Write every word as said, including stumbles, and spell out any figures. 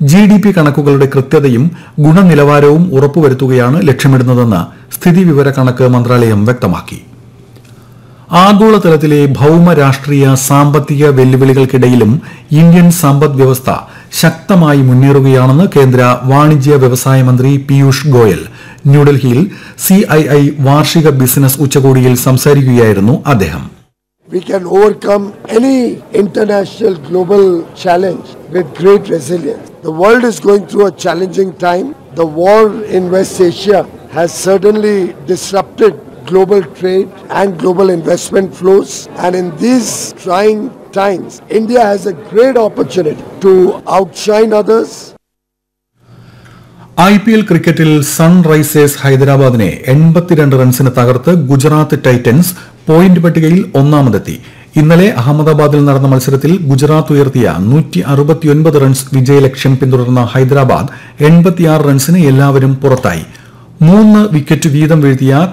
G D P കണക്കുകളുടെ കൃത്യതയും ഗുണനിലവാരവും ഉറപ്പുവരുത്തുകയാണ് ലക്ഷ്യമിടുന്നതെന്ന് സ്ഥിതിവിവര കണക്ക് മന്ത്രാലയം വ്യക്തമാക്കി. ആഗോളതലത്തിലെ ഭൌമ രാഷ്ട്രീയ സാമ്പത്തിക വെല്ലുവിളികൾക്കിടയിലും ഇന്ത്യൻ സമ്പദ് വ്യവസ്ഥ ശക്തമായി മുന്നേറുകയാണെന്ന് കേന്ദ്ര വാണിജ്യ വ്യവസായ മന്ത്രി പീയൂഷ് ഗോയൽ ന്യൂഡൽഹിയിൽ സി ഐ ഐ വാർഷിക ബിസിനസ് ഉച്ചകോടിയിൽ സംസാരിക്കുകയായിരുന്നു അദ്ദേഹം. We can overcome any international global challenge with great resilience. The world is going through a challenging time. The war in West Asia has certainly disrupted global trade and global investment flows. And in these trying times, India has a great opportunity to outshine others. I P L ക്രിക്കറ്റിൽ Sunrisers ഹൈദരാബാദിനെ എൺപത്തിരണ്ട് റൺസിന് തകർത്ത് Gujarat Titans point പട്ടികയിൽ ഒന്നാമതെത്തി. ഇന്നലെ അഹമ്മദാബാദിൽ നടന്ന മത്സരത്തിൽ ഗുജറാത്ത് ഉയർത്തിയ നൂറ്റി അറുപത്തിയൊൻപത് റൺസ് വിജയലക്ഷ്യം പിന്തുടർന്ന ഹൈദരാബാദ് എൺപത്തിയാറ് റൺസിന് എല്ലാവരും പുറത്തായി. മൂന്ന് വിക്കറ്റ് വീതം വീഴ്ത്തിയ